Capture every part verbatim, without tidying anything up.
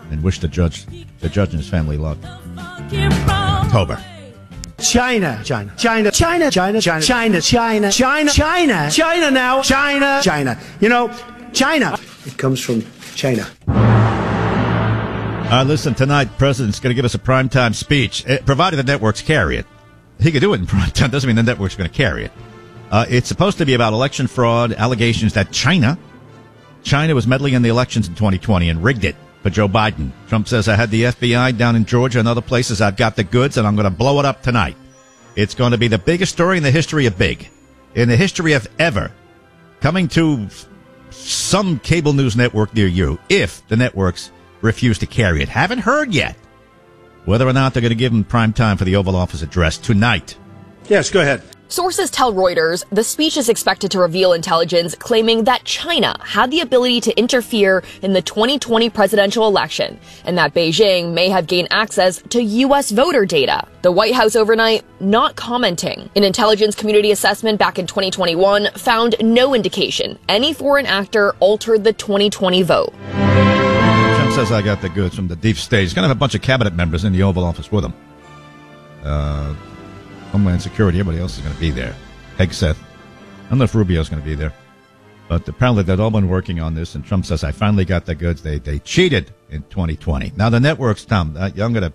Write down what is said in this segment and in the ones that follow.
and wish the judge, the judge and his family luck. October. China, China, China, China, China, China, China, China, China, China, China now, China, China. You know, China. It comes from China. Uh, listen, tonight, the president's going to give us a primetime speech, uh, provided the networks carry it. He could do it in primetime. Doesn't mean the network's going to carry it. Uh, it's supposed to be about election fraud, allegations that China, China was meddling in the elections in twenty twenty and rigged it for Joe Biden. Trump says, I had the F B I down in Georgia and other places. I've got the goods, and I'm going to blow it up tonight. It's going to be the biggest story in the history of big, in the history of ever, coming to some cable news network near you, if the networks refuse to carry it. Haven't heard yet whether or not they're going to give him prime time for the Oval Office address tonight. Yes, go ahead. Sources tell Reuters the speech is expected to reveal intelligence claiming that China had the ability to interfere in the twenty twenty presidential election and that Beijing may have gained access to U S voter data. The White House overnight not commenting. An intelligence community assessment back in twenty twenty-one found no indication any foreign actor altered the twenty twenty vote. Trump says I got the goods from the deep state. He's going to have a bunch of cabinet members in the Oval Office with him. Uh... Homeland Security, everybody else is going to be there. Hegseth. I don't know if Rubio's going to be there. But apparently they've all been working on this, and Trump says, I finally got the goods. They they cheated in twenty twenty. Now, the networks, Tom, I'm going to...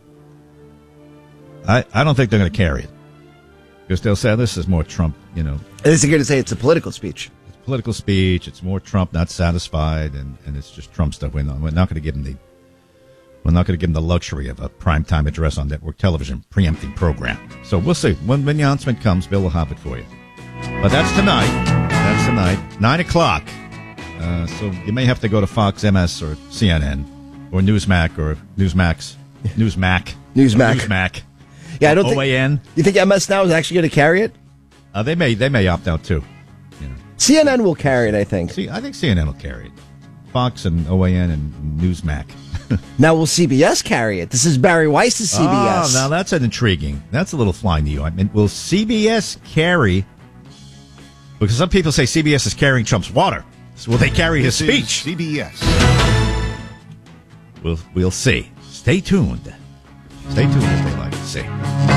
I, I don't think they're going to carry it. Because they'll say, this is more Trump, you know. Is he going to say it's a political speech? It's political speech. It's more Trump not satisfied, and, and it's just Trump stuff. We're not, we're not going to give him the... We're not going to give them the luxury of a primetime address on network television preempting program. So we'll see. When the announcement comes, Bill will have it for you. But that's tonight. That's tonight. Nine o'clock. Uh, so you may have to go to Fox, M S, or C N N, or Newsmax, or Newsmax. Newsmax. Newsmax. Newsmax. Yeah, I don't think... O A N. You think M S Now is actually going to carry it? Uh, they may They may opt out, too. You know. C N N will carry it, I think. See, I think C N N will carry it. Fox and O A N and Newsmax. Now will C B S carry it? This is Barry Weiss's C B S. Oh, now that's an intriguing. That's a little fly new. I mean, will C B S carry? Because some people say C B S is carrying Trump's water. So will they carry his this speech? C B S. We'll we'll see. Stay tuned. Stay tuned, as they like to say.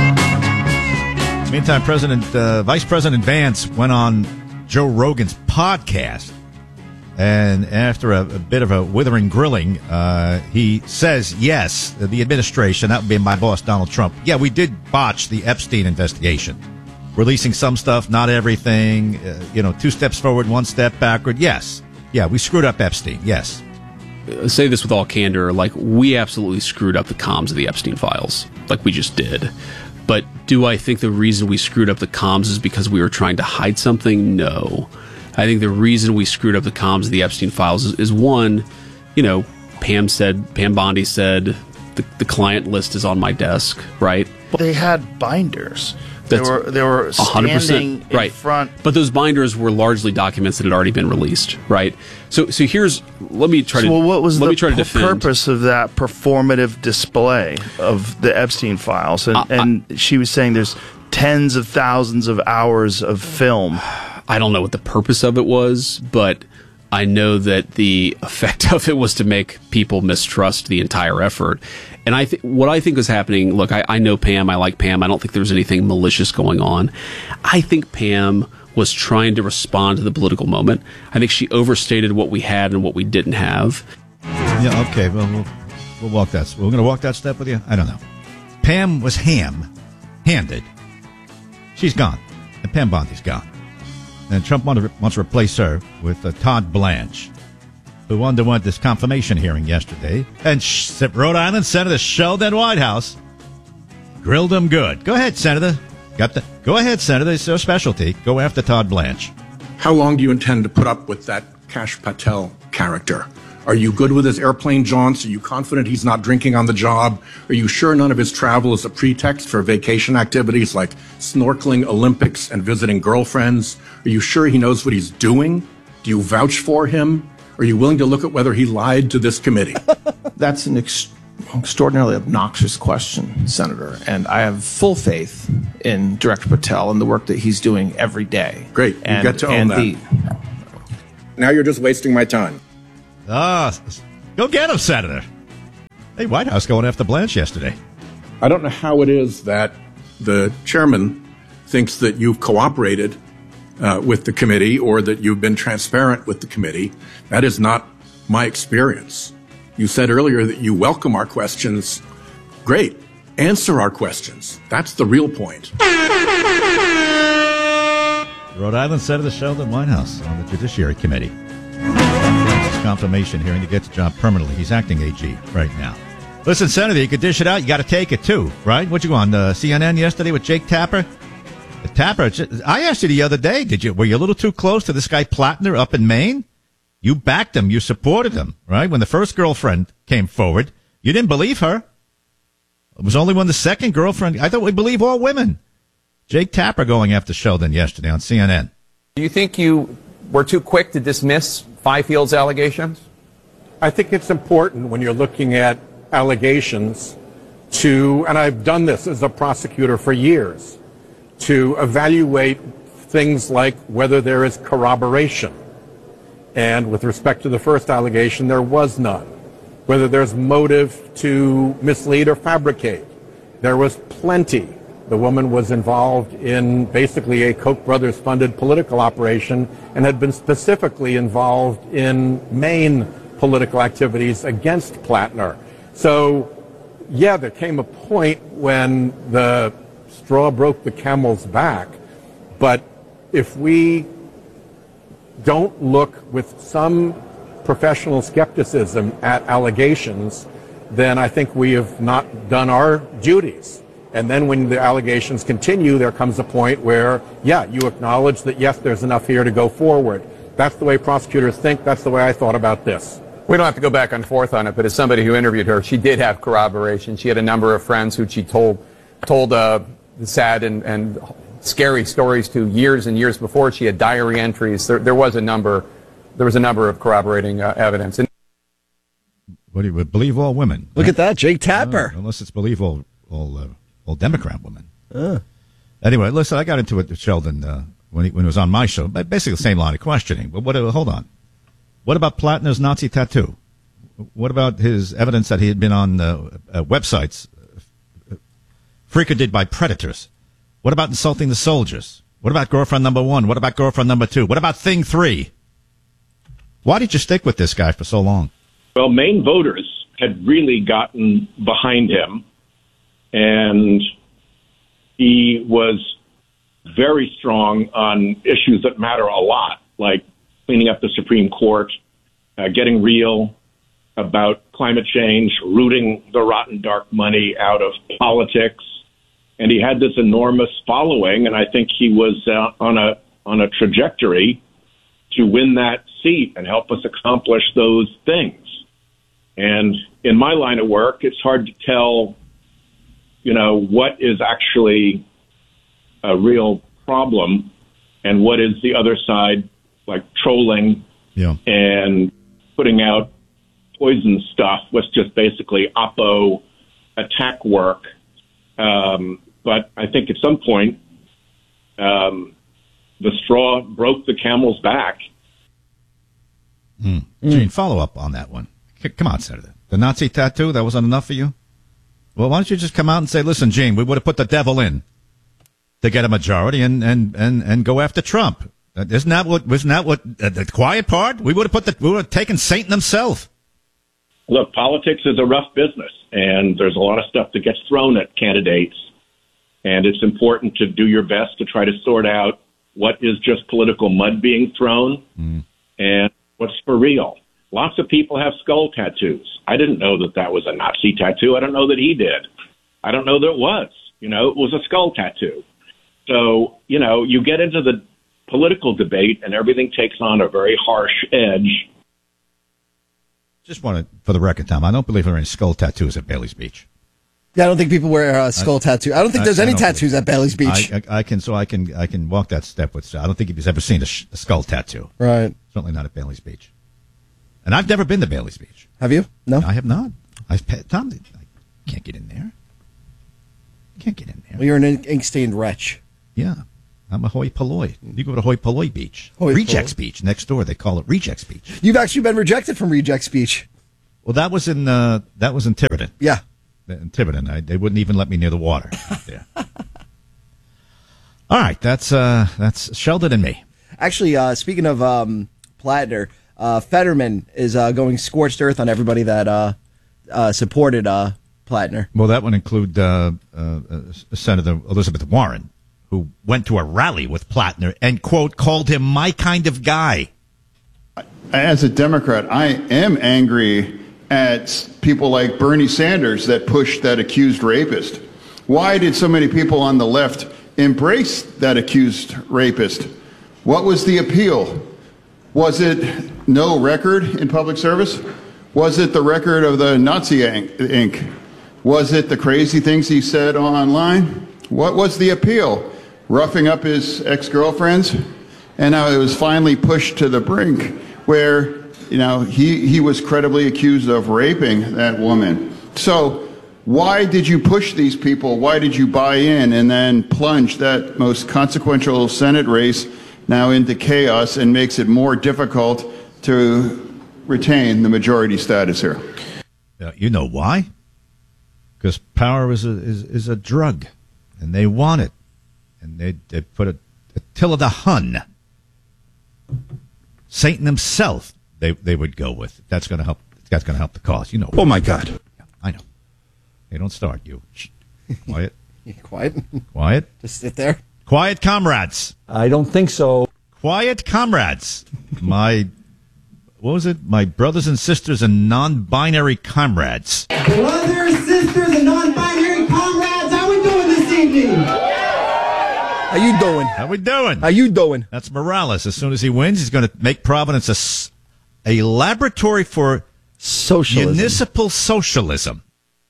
Meantime, President uh, Vice President Vance went on Joe Rogan's podcast. And after a, a bit of a withering grilling, uh, he says, yes, the administration, that would be my boss, Donald Trump. Yeah, we did botch the Epstein investigation. Releasing some stuff, not everything. Uh, you know, two steps forward, one step backward. Yes. Yeah, we screwed up Epstein. Yes. I say this with all candor. Like, we absolutely screwed up the comms of the Epstein files. Like, we just did. But do I think the reason we screwed up the comms is because we were trying to hide something? No. I think the reason we screwed up the comms of the Epstein files is, is one, you know, Pam said, Pam Bondi said, the, the client list is on my desk, right? They had binders. They That's were they were one hundred percent standing in right. front. But those binders were largely documents that had already been released, right? So so here's let me try so to well, what was let the me try to pu- defend. purpose of that performative display of the Epstein files? And, Uh, and she was saying there's tens of thousands of hours of film. I don't know what the purpose of it was, but I know that the effect of it was to make people mistrust the entire effort. And I th- what I think was happening, look, I, I know Pam, I like Pam, I don't think there was anything malicious going on. I think Pam was trying to respond to the political moment. I think she overstated what we had and what we didn't have. Yeah, okay, well, we'll, we'll walk that. We're going to walk that step with you? I don't know. Pam was ham-handed. She's gone, and Pam Bondi's gone. And Trump wants to, wants to replace her with uh, Todd Blanche, who underwent this confirmation hearing yesterday. And sh- Rhode Island Senator Sheldon Whitehouse grilled him good. Go ahead, Senator. Got the. Go ahead, Senator. It's your specialty. Go after Todd Blanche. How long do you intend to put up with that Kash Patel character? Are you good with his airplane jaunts? Are you confident he's not drinking on the job? Are you sure none of his travel is a pretext for vacation activities like snorkeling, Olympics, and visiting girlfriends? Are you sure he knows what he's doing? Do you vouch for him? Are you willing to look at whether he lied to this committee? That's an ex- extraordinarily obnoxious question, Senator, and I have full faith in Director Patel and the work that he's doing every day. Great. You and, get to own and that. The, now you're just wasting my time. Ah, go get him, Senator. Hey, White House going after Blanche yesterday. I don't know how it is that the chairman thinks that you've cooperated uh, with the committee or that you've been transparent with the committee. That is not my experience. You said earlier that you welcome our questions. Great. Answer our questions. That's the real point. Rhode Island Senator Sheldon Whitehouse on the Judiciary Committee. His confirmation hearing to get the job permanently. He's acting A G right now. Listen, Senator, you could dish it out. You got to take it, too, right? What'd you go on uh, C N N yesterday with Jake Tapper? The Tapper, I asked you the other day, did you? Were you a little too close to this guy Plattner up in Maine? You backed him. You supported him, right? When the first girlfriend came forward, you didn't believe her. It was only when the second girlfriend, I thought we believe all women. Jake Tapper going after Sheldon yesterday on C N N. Do you think you were too quick to dismiss Fifield's allegations? I think it's important when you're looking at allegations to, and I've done this as a prosecutor for years, to evaluate things like whether there is corroboration. And with respect to the first allegation, there was none. Whether there's motive to mislead or fabricate, there was plenty. The woman was involved in basically a Koch brothers funded political operation and had been specifically involved in Maine political activities against Plattner. So, yeah, there came a point when the straw broke the camel's back, but if we don't look with some professional skepticism at allegations, then I think we have not done our duties. And then when the allegations continue, there comes a point where, yeah, you acknowledge that, yes, there's enough here to go forward. That's the way prosecutors think. That's the way I thought about this. We don't have to go back and forth on it, but as somebody who interviewed her, she did have corroboration. She had a number of friends who she told told uh, sad and, and scary stories to years and years before. She had diary entries. There, there was a number. There was a number of corroborating uh, evidence. And what do you believe all women? Look right? at that, Jake Tapper. Uh, unless it's believe all all. Uh, Well, Democrat woman. Uh. Anyway, listen, I got into it with Sheldon uh, when he when he was on my show. Basically the same line of questioning. But what? Uh, hold on. What about Plattner's Nazi tattoo? What about his evidence that he had been on uh, uh, websites uh, frequented by predators? What about insulting the soldiers? What about girlfriend number one? What about girlfriend number two? What about thing three? Why did you stick with this guy for so long? Well, Maine voters had really gotten behind him. And he was very strong on issues that matter a lot, like cleaning up the Supreme Court, uh, getting real about climate change, rooting the rotten dark money out of politics. And he had this enormous following, and I think he was uh, on a on a trajectory to win that seat and help us accomplish those things. And in my line of work, it's hard to tell, you know, what is actually a real problem and what is the other side, like trolling yeah. and putting out poison stuff was just basically oppo attack work. Um, but I think at some point, um, the straw broke the camel's back. Mm. Gene, follow up on that one. C- come on, Senator. The Nazi tattoo, that wasn't enough for you? Well, why don't you just come out and say, listen, Gene, we would have put the devil in to get a majority and, and, and, and go after Trump. Isn't that what, wasn't that what, uh, the quiet part? We would have put the, we would have taken Satan himself. Look, politics is a rough business, and there's a lot of stuff that gets thrown at candidates, and it's important to do your best to try to sort out what is just political mud being thrown mm. and what's for real. Lots of people have skull tattoos. I didn't know that that was a Nazi tattoo. I don't know that he did. I don't know that it was. You know, it was a skull tattoo. So, you know, you get into the political debate and everything takes on a very harsh edge. Just wanted, for the record, Tom, I don't believe there are any skull tattoos at Bailey's Beach. Yeah, I don't think people wear uh, skull I, tattoo. I don't think there's I, any I tattoos at Bailey's Beach. I, I, I can, so I can, I can walk that step with. I don't think he's ever seen a, sh- a skull tattoo. Right. Certainly not at Bailey's Beach. And I've never been to Bailey's Beach. Have you? No, I have not. I've Tom, I can't get in there. Can't get in there. Well, you're an ink-stained wretch. Yeah, I'm a hoi polloi. You go to Hoi Polloi Beach, hoi Rejects polloi. Beach next door. They call it Rejects Beach. You've actually been rejected from Rejects Beach. Well, that was in uh, that was in Tiverton. Yeah, in Tiverton. I, they wouldn't even let me near the water out there. All right, that's uh, that's Sheldon and me. Actually, uh, speaking of um, Plattner, uh, Fetterman is uh, going scorched earth on everybody that uh, uh, supported uh, Plattner. Well, that would include uh, uh, Senator Elizabeth Warren, who went to a rally with Plattner and, quote, called him my kind of guy. As a Democrat, I am angry at people like Bernie Sanders that pushed that accused rapist. Why did so many people on the left embrace that accused rapist? What was the appeal? Was it no record in public service? Was it the record of the Nazi ink? Was it the crazy things he said online? What was the appeal? Roughing up his ex-girlfriends? And now it was finally pushed to the brink where, you know, he, he was credibly accused of raping that woman. So why did you push these people? Why did you buy in and then plunge that most consequential Senate race now into chaos and makes it more difficult to retain the majority status here? Uh, you know why? Because power is a, is, is a drug, and they want it. And they, they put a, Attila the Hun, Satan himself, they they would go with. That's going to help. That's going to help the cause. You know. Oh my God! Yeah, I know. Hey, don't start. You Shh. Quiet. Quiet. Quiet. Just sit there. Quiet, comrades. I don't think so. Quiet, comrades. My what was it? My brothers and sisters and non-binary comrades. Brothers, sisters, and non-binary comrades, how we doing this evening? How you doing? How we doing? How you doing? That's Morales. As soon as he wins, he's going to make Providence a, a laboratory for socialism. Municipal socialism.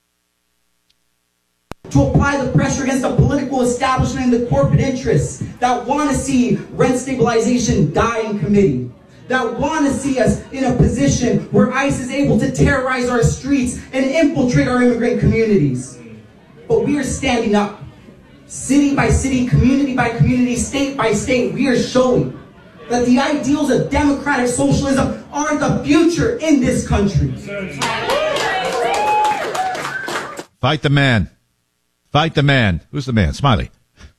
To apply the pressure against the political establishment and the corporate interests that want to see rent stabilization die in committee, that want to see us in a position where ICE is able to terrorize our streets and infiltrate our immigrant communities. But we are standing up. City by city, community by community, state by state, we are showing that the ideals of democratic socialism are the future in this country. Fight the man. Fight the man. Who's the man? Smiley.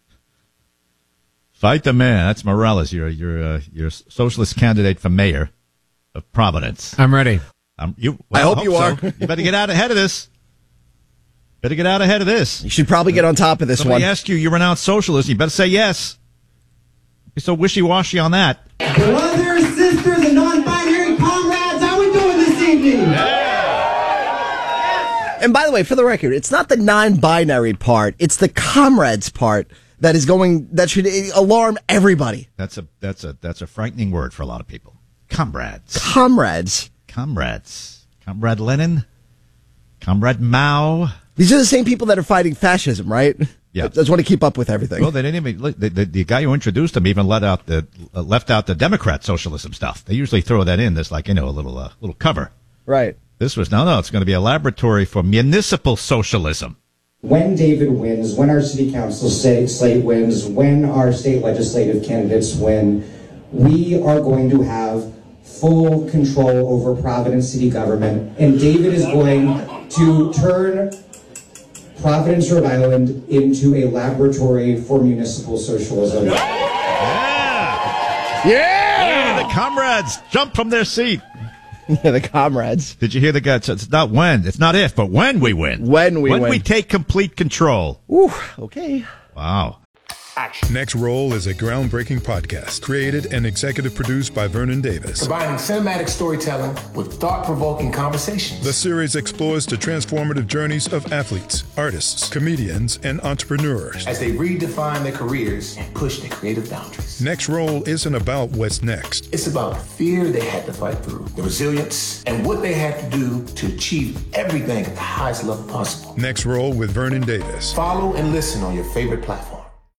Fight the man. That's Morales. You're you're uh, you're a socialist candidate for mayor of Providence. I'm ready. Um, you. Well, I hope, I hope you so. are. You better get out ahead of this. Better get out ahead of this. You should probably get on top of this Somebody one. ask you, you renounce socialism. You better say yes. Be so wishy-washy on that. Brothers, sisters, and non-binary comrades, how we doing this evening? Yeah. And by the way, for the record, it's not the non-binary part; it's the comrades part that is going that should alarm everybody. That's a that's a that's a frightening word for a lot of people. Comrades. Comrades. Comrades. Comrade Lenin. Comrade Mao. These are the same people that are fighting fascism, right? Yeah. I just want to keep up with everything. Well, they didn't even. The, the, the guy who introduced them even let out the uh, left out the Democrat socialism stuff. They usually throw that in. There's like you know a little uh, little cover. Right. This was no, no. It's going to be a laboratory for municipal socialism. When David wins, when our city council slate wins, when our state legislative candidates win, we are going to have full control over Providence city government, and David is going to turn Providence, Rhode Island into a laboratory for municipal socialism. Yeah! Yeah! Yeah, the comrades jump from their seat. Yeah, the comrades. Did you hear the guy? It's not when, it's not if, but when we win. When we when win. When we take complete control. Ooh, okay. Wow. Next Roll is a groundbreaking podcast created and executive produced by Vernon Davis. Combining cinematic storytelling with thought-provoking conversations. The series explores the transformative journeys of athletes, artists, comedians, and entrepreneurs as they redefine their careers and push their creative boundaries. Next Roll isn't about what's next. It's about the fear they had to fight through, the resilience, and what they had to do to achieve everything at the highest level possible. Next Roll with Vernon Davis. Follow and listen on your favorite platform.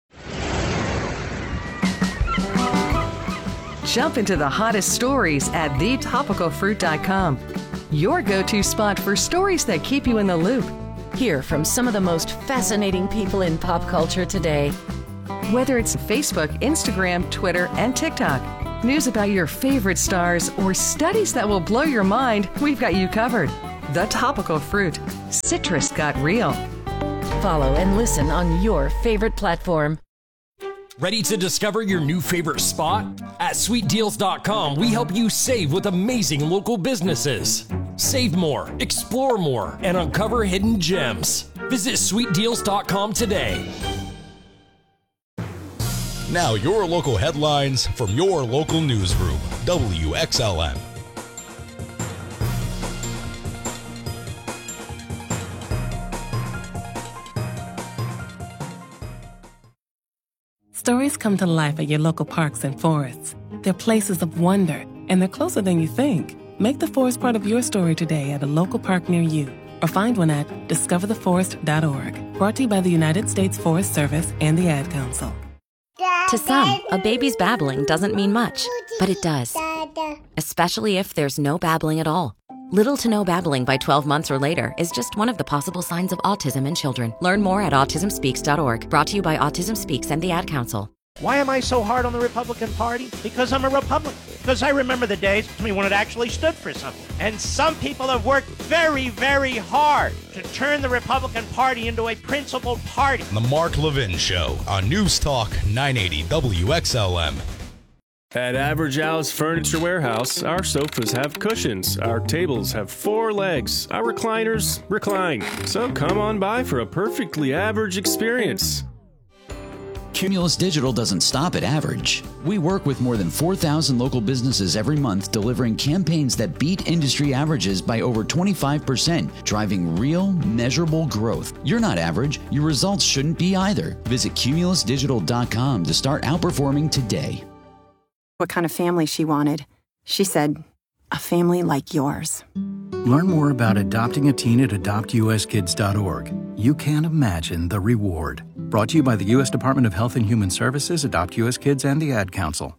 Jump into the hottest stories at the topical fruit dot com. Your go-to spot for stories that keep you in the loop. Hear from some of the most fascinating people in pop culture today. Whether it's Facebook, Instagram, Twitter, and TikTok, news about your favorite stars, or studies that will blow your mind, we've got you covered. The Topical Fruit. Citrus got real. Follow and listen on your favorite platform. Ready to discover your new favorite spot? At sweet deals dot com, we help you save with amazing local businesses. Save more, explore more, and uncover hidden gems. Visit sweet deals dot com today. Now your local headlines from your local newsroom, W X L M. Stories come to life at your local parks and forests. They're places of wonder, and they're closer than you think. Make the forest part of your story today at a local park near you, or find one at discover the forest dot org. Brought to you by the United States Forest Service and the Ad Council. To some, a baby's babbling doesn't mean much, but it does. Especially if there's no babbling at all. Little to no babbling by twelve months or later is just one of the possible signs of autism in children. Learn more at autism speaks dot org. Brought to you by Autism Speaks and the Ad Council. Why am I so hard on the Republican Party? Because I'm a Republican. Because I remember the days when it actually stood for something. And some people have worked very, very hard to turn the Republican Party into a principled party. The Mark Levin Show on News Talk nine eighty W X L M. At Average Al's Furniture Warehouse, our sofas have cushions, our tables have four legs, our recliners recline. So come on by for a perfectly average experience. Cumulus Digital doesn't stop at average. We work with more than four thousand local businesses every month, delivering campaigns that beat industry averages by over twenty-five percent, driving real, measurable growth. You're not average. Your results shouldn't be either. Visit cumulus digital dot com to start outperforming today. What kind of family she wanted. She said, a family like yours. Learn more about adopting a teen at adopt u s kids dot org. You can't imagine the reward. Brought to you by the U S Department of Health and Human Services, Adopt U S Kids, and the Ad Council.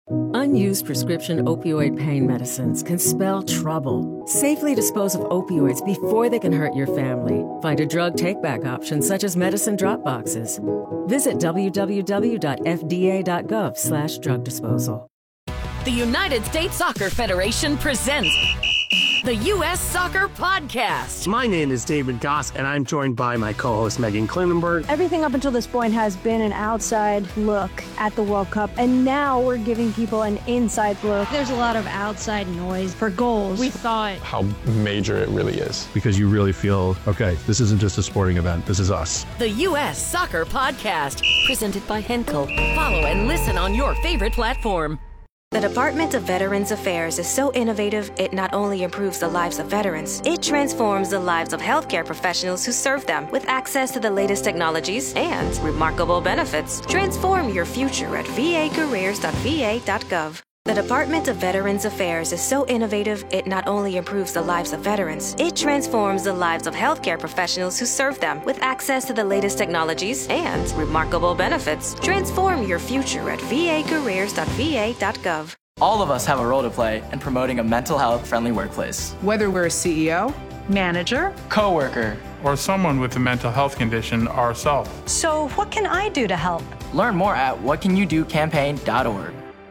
Unused prescription opioid pain medicines can spell trouble. Safely dispose of opioids before they can hurt your family. Find a drug take-back option such as medicine drop boxes. Visit w w w dot f d a dot gov slash drug disposal. The United States Soccer Federation presents the U S Soccer Podcast. My name is David Goss, and I'm joined by my co-host Megan Klinenberg. Everything up until this point has been an outside look at the World Cup, and now we're giving people an inside look. There's a lot of outside noise for goals. We thought how major it really is. Because you really feel, okay, this isn't just a sporting event, this is us. The U S Soccer Podcast, presented by Henkel. Follow and listen on your favorite platform. The Department of Veterans Affairs is so innovative, it not only improves the lives of veterans, it transforms the lives of healthcare professionals who serve them with access to the latest technologies and remarkable benefits. Transform your future at v a careers dot v a dot gov. The Department of Veterans Affairs is so innovative, it not only improves the lives of veterans, it transforms the lives of healthcare professionals who serve them with access to the latest technologies and remarkable benefits. Transform your future at v a careers dot v a dot gov. All of us have a role to play in promoting a mental health friendly workplace. Whether we're a C E O, manager, coworker, or someone with a mental health condition ourselves. So what can I do to help? Learn more at what can you do campaign dot org.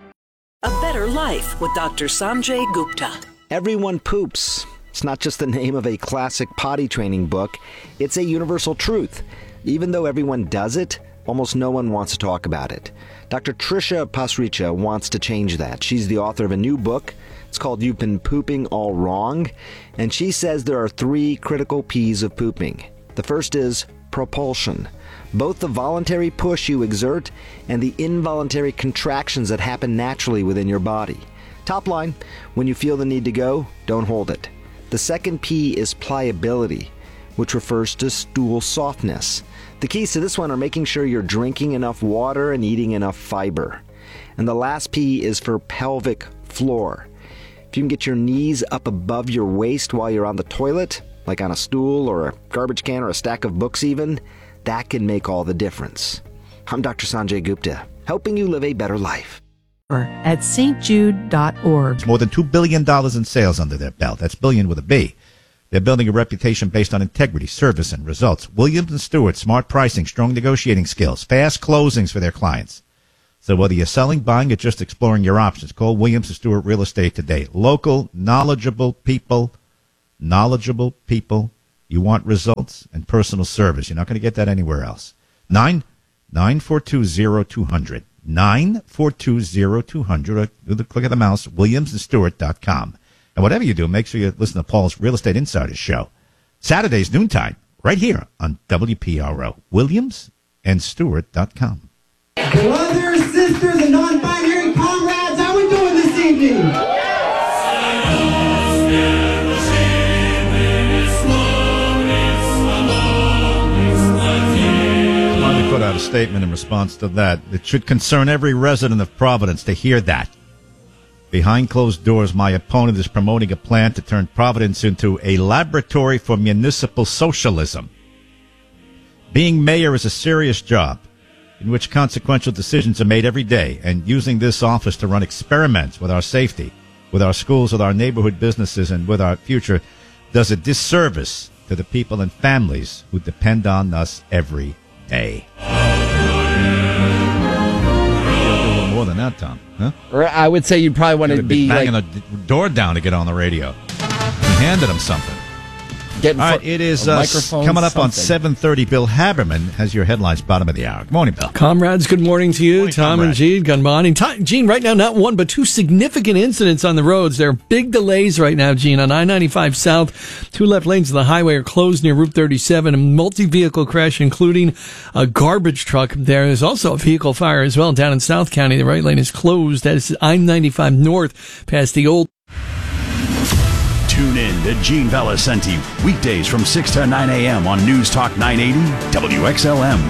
A Better Life with Doctor Sanjay Gupta. Everyone poops. It's not just the name of a classic potty training book. It's a universal truth. Even though everyone does it, almost no one wants to talk about it. Doctor Trisha Pasricha wants to change that. She's the author of a new book. It's called You've Been Pooping All Wrong. And she says there are three critical P's of pooping. The first is propulsion. Both the voluntary push you exert and the involuntary contractions that happen naturally within your body. Top line, when you feel the need to go, don't hold it. The second P is pliability, which refers to stool softness. The keys to this one are making sure you're drinking enough water and eating enough fiber. And the last P is for pelvic floor. If you can get your knees up above your waist while you're on the toilet, like on a stool or a garbage can or a stack of books even, that can make all the difference. I'm Doctor Sanjay Gupta, helping you live a better life. At st jude dot org. More than two billion dollars in sales under their belt. That's billion with a B. They're building a reputation based on integrity, service, and results. Williams and Stewart, smart pricing, strong negotiating skills, fast closings for their clients. So whether you're selling, buying, or just exploring your options, call Williams and Stewart Real Estate today. Local, knowledgeable people knowledgeable people. You want results and personal service. You're not going to get that anywhere else. Nine nine four two zero two hundred. Nine four two zero two hundred. Do the click of the mouse. Williams and Stewart dot com. And whatever you do, make sure you listen to Paul's Real Estate Insiders show. Saturdays noontime, right here on W P R O. Williams and Stewart dot com. Brothers, sisters, and non-binary comrades, how we doing this evening? Finally put out a statement in response to that. It should concern every resident of Providence to hear that. Behind closed doors, my opponent is promoting a plan to turn Providence into a laboratory for municipal socialism. Being mayor is a serious job in which consequential decisions are made every day, and using this office to run experiments with our safety, with our schools, with our neighborhood businesses, and with our future does a disservice to the people and families who depend on us every day. More than that, Tom. Huh? I would say you'd probably want to be banging like, the door down to get on the radio. You handed him something. All right, it is uh, coming up something. On seven thirty. Bill Haberman has your headlines bottom of the hour. Good morning, Bill. Comrades, good morning to you. Morning, Tom comrade. And Gene, good morning. Gene, right now, not one, but two significant incidents on the roads. There are big delays right now, Gene. On I ninety-five South, two left lanes of the highway are closed near Route thirty-seven. A multi-vehicle crash, including a garbage truck. There is also a vehicle fire as well down in South County. The right lane is closed. That is I ninety-five North past the old... Tune in to Gene Valicenti, weekdays from six to nine a.m. on News Talk nine eighty W X L M.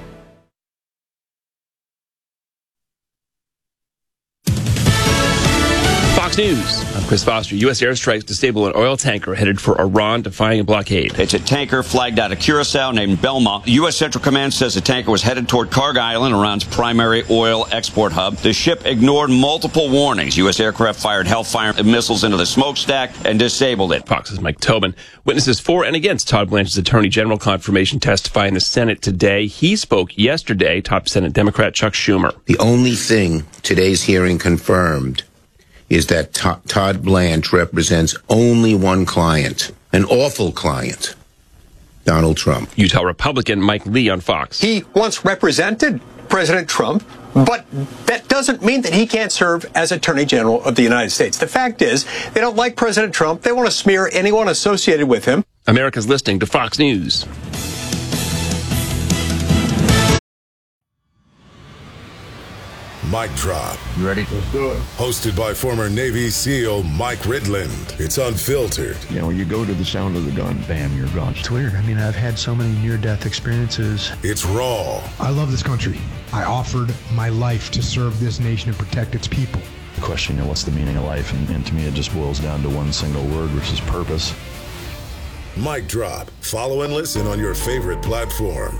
Fox News. I'm Chris Foster. U S airstrikes disable an oil tanker headed for Iran, defying a blockade. It's a tanker flagged out of Curacao named Belma. The U S Central Command says the tanker was headed toward Karg Island, Iran's primary oil export hub. The ship ignored multiple warnings. U S aircraft fired Hellfire missiles into the smokestack and disabled it. Fox's Mike Tobin. Witnesses for and against Todd Blanchard's Attorney General confirmation testify in the Senate today. He spoke yesterday, top Senate Democrat Chuck Schumer. The only thing today's hearing confirmed is that Todd Blanche represents only one client, an awful client, Donald Trump. Utah Republican Mike Lee on Fox. He once represented President Trump, but that doesn't mean that he can't serve as Attorney General of the United States. The fact is, they don't like President Trump. They want to smear anyone associated with him. America's listening to Fox News. Mic Drop. You ready? Let's do it. Hosted by former Navy SEAL Mike Ridland. It's unfiltered. You know, you go to the sound of the gun, bam, you're gone. It's weird. I mean, I've had so many near-death experiences. It's raw. I love this country. I offered my life to serve this nation and protect its people. The question, you know, what's the meaning of life? And, and to me, it just boils down to one single word, which is purpose. Mic Drop. Follow and listen on your favorite platform.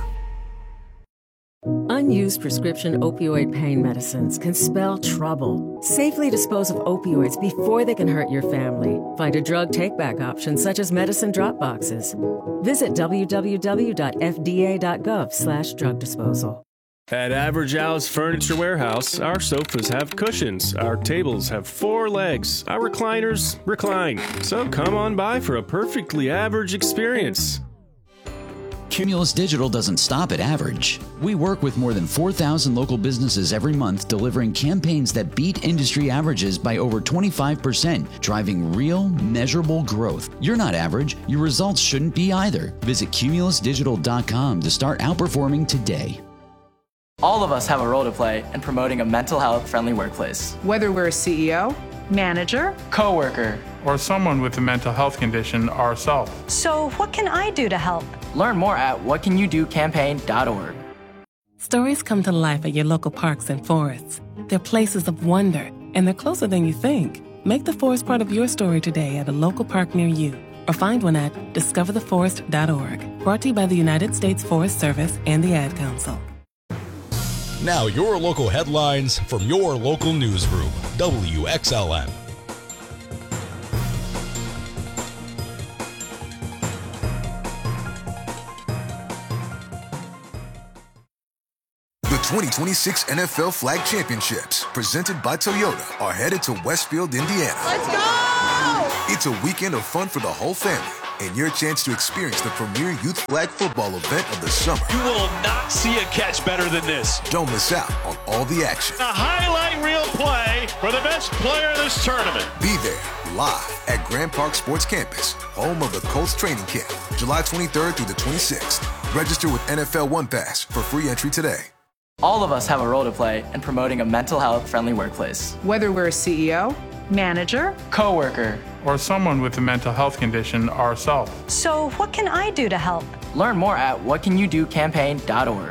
Unused prescription opioid pain medicines can spell trouble. Safely dispose of opioids before they can hurt your family. Find a drug take-back option such as medicine drop boxes. Visit w w w dot f d a dot gov slash drug disposal. At Average Al's Furniture Warehouse, our sofas have cushions, our tables have four legs, our recliners recline. So come on by for a perfectly average experience. Cumulus Digital doesn't stop at average. We work with more than four thousand local businesses every month, delivering campaigns that beat industry averages by over twenty-five percent, driving real, measurable growth. You're not average. Your results shouldn't be either. Visit cumulus digital dot com to start outperforming today. All of us have a role to play in promoting a mental health friendly workplace. Whether we're a C E O, manager, coworker, or someone with a mental health condition ourselves. So what can I do to help? Learn more at what can you do campaign dot org. Stories come to life at your local parks and forests. They're places of wonder, and they're closer than you think. Make the forest part of your story today at a local park near you, or find one at discover the forest dot org. Brought to you by the United States Forest Service and the Ad Council. Now your local headlines from your local newsroom, W X L M. The twenty twenty-six N F L Flag Championships, presented by Toyota, are headed to Westfield, Indiana. Let's go! It's a weekend of fun for the whole family and your chance to experience the premier youth flag football event of the summer. You will not see a catch better than this. Don't miss out on all the action. A highlight reel play for the best player in this tournament. Be there live at Grand Park Sports Campus, home of the Colts training camp, July twenty-third through the twenty-sixth. Register with N F L One Pass for free entry today. All of us have a role to play in promoting a mental health friendly workplace. Whether we're a C E O, manager, coworker, or someone with a mental health condition ourselves. So what can I do to help? Learn more at what can you do campaign dot org.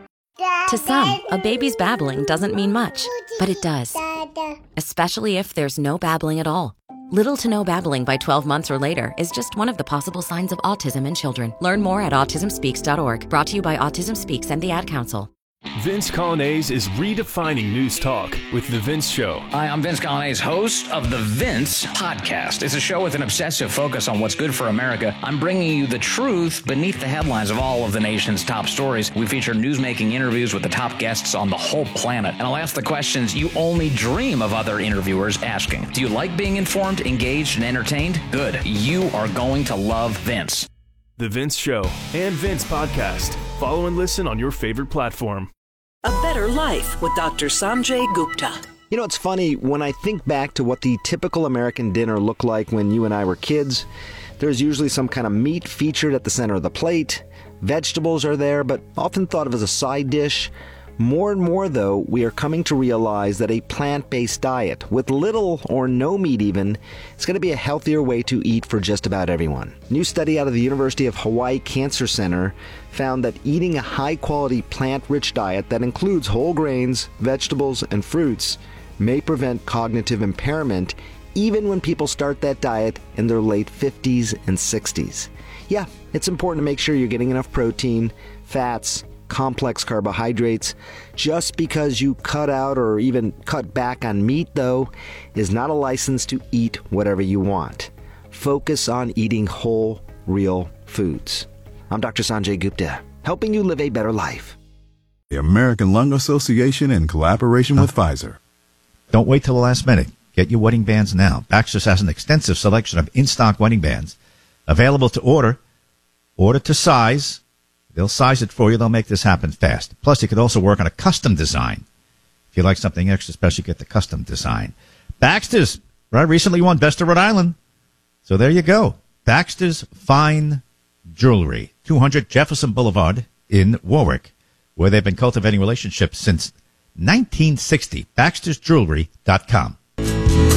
To some, a baby's babbling doesn't mean much, but it does. Especially if there's no babbling at all. Little to no babbling by twelve months or later is just one of the possible signs of autism in children. Learn more at autism speaks dot org. Brought to you by Autism Speaks and the Ad Council. Vince Colonnese is redefining news talk with The Vince Show. Hi, I'm Vince Colonnese, host of The Vince Podcast. It's a show with an obsessive focus on what's good for America. I'm bringing you the truth beneath the headlines of all of the nation's top stories. We feature newsmaking interviews with the top guests on the whole planet. And I'll ask the questions you only dream of other interviewers asking. Do you like being informed, engaged, and entertained? Good. You are going to love Vince. The Vince Show and Vince Podcast. Follow and listen on your favorite platform. A Better Life with Doctor Sanjay Gupta. You know, it's funny, when I think back to what the typical American dinner looked like when you and I were kids, there's usually some kind of meat featured at the center of the plate. Vegetables are there, but often thought of as a side dish. More and more, though, we are coming to realize that a plant-based diet, with little or no meat even, is going to be a healthier way to eat for just about everyone. A new study out of the University of Hawaii Cancer Center found that eating a high-quality plant-rich diet that includes whole grains, vegetables, and fruits may prevent cognitive impairment even when people start that diet in their late fifties and sixties. Yeah, it's important to make sure you're getting enough protein, fats, complex carbohydrates. Just because you cut out or even cut back on meat, though, is not a license to eat whatever you want. Focus on eating whole, real foods. I'm Doctor Sanjay Gupta, helping you live a better life. The American Lung Association in collaboration with Pfizer. Don't wait till the last minute. Get your wedding bands now. Baxter's has an extensive selection of in-stock wedding bands available to order. Order to size. They'll size it for you. They'll make this happen fast. Plus, you could also work on a custom design. If you like something extra special, get the custom design. Baxter's, right, recently won Best of Rhode Island. So there you go. Baxter's Fine Jewelry, two hundred Jefferson Boulevard in Warwick, where they've been cultivating relationships since nineteen sixty. Baxters Jewelry dot com.